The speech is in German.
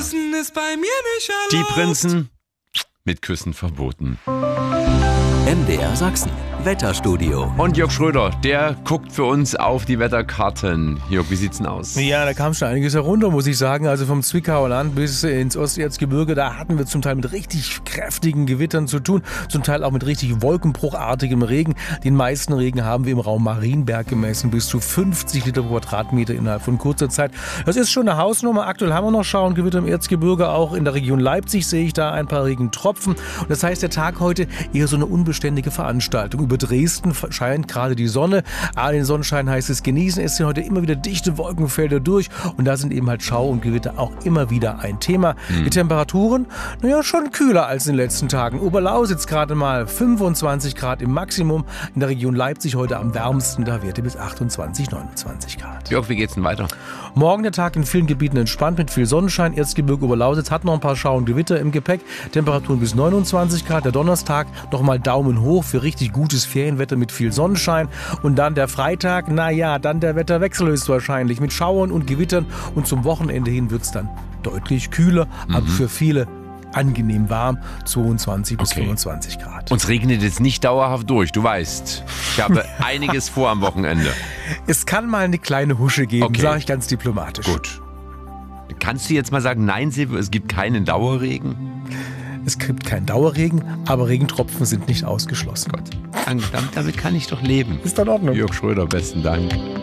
Ist bei mir nicht erlaubt. Die Prinzen mit Küssen verboten. MDR Sachsen, Wetterstudio. Und Jörg Schröder, der guckt für uns auf die Wetterkarten. Jörg, wie sieht's denn aus? Ja, da kam schon einiges herunter, muss ich sagen. Also vom Zwickauer Land bis ins Osterzgebirge, da hatten wir zum Teil mit richtig kräftigen Gewittern zu tun, zum Teil auch mit richtig wolkenbruchartigem Regen. Den meisten Regen haben wir im Raum Marienberg gemessen, bis zu 50 Liter pro Quadratmeter innerhalb von kurzer Zeit. Das ist schon eine Hausnummer. Aktuell haben wir noch Schauengewitter im Erzgebirge, auch in der Region Leipzig sehe ich da ein paar Regentropfen. Und das heißt, der Tag heute eher so eine unbeständige Veranstaltung. Über Dresden scheint gerade die Sonne. Aber den Sonnenschein heißt es genießen. Es sind heute immer wieder dichte Wolkenfelder durch und da sind eben halt Schau und Gewitter auch immer wieder ein Thema. Die Temperaturen, naja, schon kühler als in den letzten Tagen. Oberlausitz gerade mal 25 Grad im Maximum. In der Region Leipzig heute am wärmsten, da Werte bis 28, 29 Grad. Jörg, wie geht's denn weiter? Morgen der Tag in vielen Gebieten entspannt mit viel Sonnenschein. Erzgebirge Oberlausitz hat noch ein paar Schau und Gewitter im Gepäck. Temperaturen bis 29 Grad. Der Donnerstag nochmal Daumen hoch für richtig gutes Ferienwetter mit viel Sonnenschein. Und dann der Freitag, naja, dann der Wetterwechsel höchstwahrscheinlich mit Schauern und Gewittern. Und zum Wochenende hin wird es dann deutlich kühler, aber für viele angenehm warm, 22 bis 25 Grad. Uns regnet jetzt nicht dauerhaft durch, du weißt. Ich habe einiges vor am Wochenende. Es kann mal eine kleine Husche geben, sage ich ganz diplomatisch. Gut. Kannst du jetzt mal sagen, nein, Silvio, es gibt keinen Dauerregen? Es gibt keinen Dauerregen, aber Regentropfen sind nicht ausgeschlossen. Gott, damit kann ich doch leben. Ist doch in Ordnung. Jörg Schröder, besten Dank.